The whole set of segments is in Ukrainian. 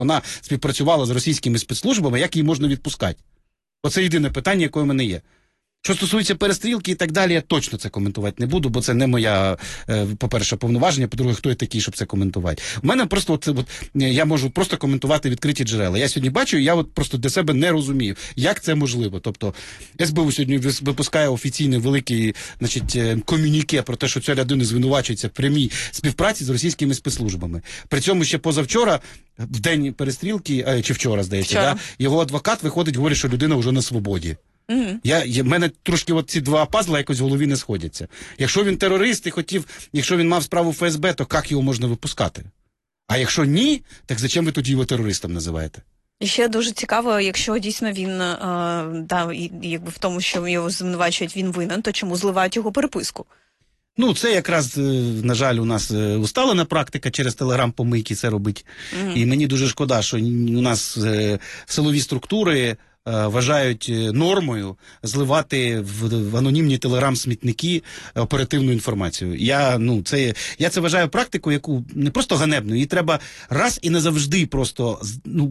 Вона співпрацювала з російськими спецслужбами, як її можна відпускати? Оце єдине питання, яке у мене є. Що стосується перестрілки і так далі, я точно це коментувати не буду, бо це не моя, по-перше, повноваження, по-друге, хто я такий, щоб це коментувати. У мене просто, я можу просто коментувати відкриті джерела. Я сьогодні бачу, я просто для себе не розумію, як це можливо. Тобто, СБУ сьогодні випускає офіційний великий, комюніке про те, що ця людина звинувачується в прямій співпраці з російськими спецслужбами. При цьому ще позавчора, в день перестрілки, чи вчора, здається, да, його адвокат виходить, говорить, що людина вже на свободі. В мене трошки ці два пазла якось в голові не сходяться. Якщо він терорист і якщо він мав справу в ФСБ, то як його можна випускати? А якщо ні, так зачем ви тоді його терористом називаєте? І ще дуже цікаво, якщо дійсно він, в тому, що його звинувачують, він винен, то чому зливають його переписку? Це якраз, на жаль, у нас усталена практика через телеграм-помийки це робить. І мені дуже шкода, що у нас силові структури вважають нормою зливати в анонімні телеграм-смітники оперативну інформацію. Я це вважаю практикою, яку не просто ганебну, її треба раз і назавжди просто,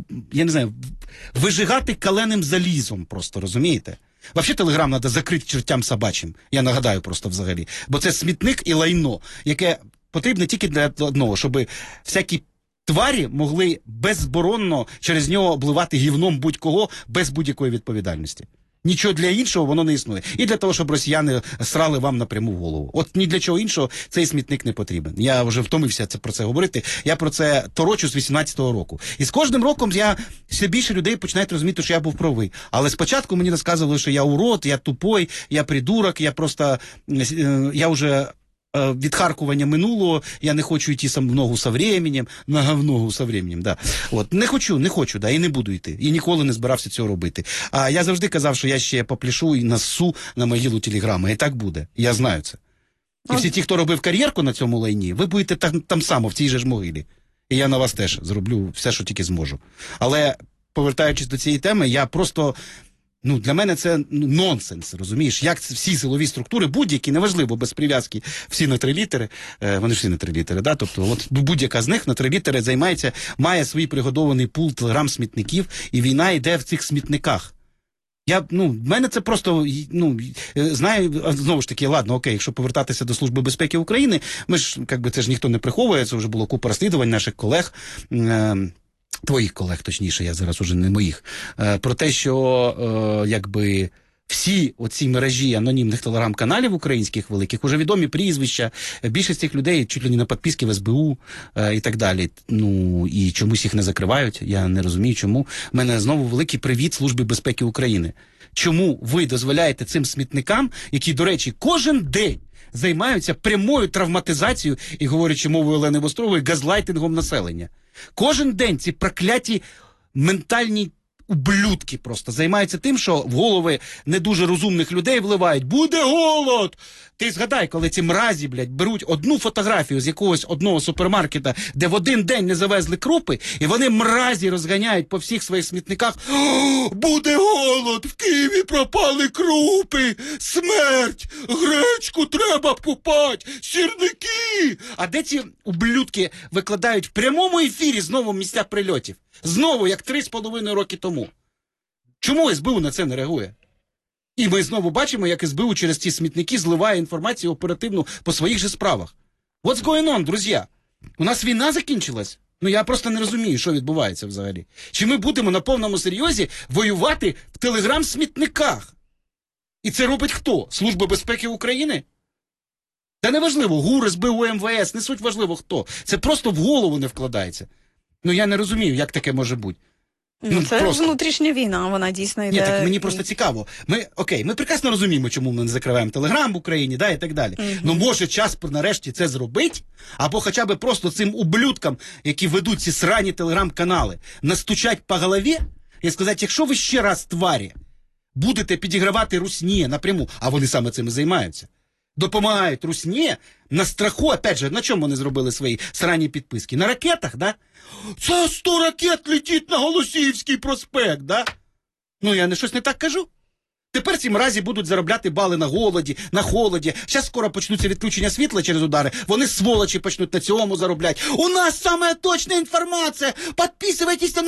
вижигати каленим залізом просто, розумієте? Взагалі телеграм треба закрити чертям собачим, я нагадаю просто взагалі. Бо це смітник і лайно, яке потрібне тільки для одного, щоб всякі тварі могли беззборонно через нього обливати гівном будь-кого без будь-якої відповідальності. Нічого для іншого воно не існує. І для того, щоб росіяни срали вам напряму в голову. От ні для чого іншого цей смітник не потрібен. Я вже втомився про це говорити. Я про це торочу з 18-го року. І з кожним роком все більше людей починають розуміти, що я був правий. Але спочатку мені розказували, що я урод, я тупой, я придурок, я вже відхаркування минулого, я не хочу йти в ногу со временем, в ногу со временем, да. Не хочу, да, і не буду йти. І ніколи не збирався цього робити. А я завжди казав, що я ще попляшу і нассу на могилу телеграми. І так буде. Я знаю це. І всі ті, хто робив кар'єрку на цьому лайні, ви будете там само, в цій же ж могилі. І я на вас теж зроблю все, що тільки зможу. Але, повертаючись до цієї теми, я просто... для мене це нонсенс, розумієш? Як всі силові структури, будь-які, неважливо, без прив'язки, всі на 3 літери, вони ж всі на 3 літери, да? Тобто будь-яка з них на 3 літери займається, має свій пригодований пул телеграм-смітників, і війна йде в цих смітниках. В мене це просто, знаю, знову ж таки, ладно, окей, якщо повертатися до Служби безпеки України, ми ж, це ж ніхто не приховує, це вже було купа розслідувань наших колег, твоїх колег, точніше, я зараз уже не моїх, про те, що, всі оці мережі анонімних телеграм-каналів українських великих, уже відомі прізвища, більшість цих людей чуть ли не на підписки в СБУ і так далі. І чомусь їх не закривають, я не розумію, чому. У мене знову великий привіт Службі безпеки України. Чому ви дозволяєте цим смітникам, які, до речі, кожен день займаються прямою травматизацією, і говорячи мовою Олени Вострової, газлайтингом населення. Кожен день ці прокляті ментальні ублюдки просто займаються тим, що в голови не дуже розумних людей вливають «Буде голод!». Ти згадай, коли ці мразі, беруть одну фотографію з якогось одного супермаркета, де в один день не завезли крупи, і вони мразі розганяють по всіх своїх смітниках «Буде голод! В Києві пропали крупи! Смерть! Гречку треба купати! Сірники!». А де ці ублюдки викладають в прямому ефірі знову місця прильотів? Знову, як 3,5 роки тому. Чому СБУ на це не реагує? І ми знову бачимо, як СБУ через ці смітники зливає інформацію оперативну по своїх же справах. What's going on, друзі? У нас війна закінчилась? Я просто не розумію, що відбувається взагалі. Чи ми будемо на повному серйозі воювати в телеграм-смітниках? І це робить хто? Служба безпеки України? Та неважливо, ГУР, СБУ, МВС, не суть важливо хто. Це просто в голову не вкладається. Я не розумію, як таке може бути. Це просто внутрішня війна, вона дійсно йде. Ні, так мені просто цікаво. Ми прекрасно розуміємо, чому ми не закриваємо Телеграм в Україні, да, і так далі. Може час нарешті це зробити, або хоча б просто цим ублюдкам, які ведуть ці срані Телеграм-канали, настучать по голові і сказати, якщо ви ще раз, тварі, будете підігравати русні напряму, а вони саме цим і займаються, допомагають русні на страху, опять же, на чому вони зробили свої срані підписки? На ракетах, да? Це 100 ракет летить на Голосіївський проспект, да? Я щось не так кажу? Тепер ці мразі будуть заробляти бали на голоді, на холоді. Зараз скоро почнуться відключення світла через удари. Вони сволочі почнуть на цьому заробляти. У нас саме точна інформація. Підписуйтесь на